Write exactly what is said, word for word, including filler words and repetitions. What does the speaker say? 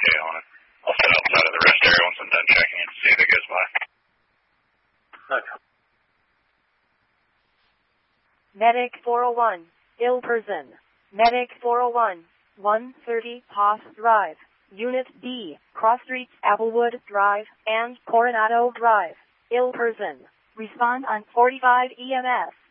okay on it. I'll sit outside of the rest area once I'm done checking it to see if it goes by. Okay. Medic four oh one, ill person. Medic four oh one, one thirty Haas Drive. Unit D, Cross Streets, Applewood Drive, and Coronado Drive. Ill person. Respond on forty-five E M S.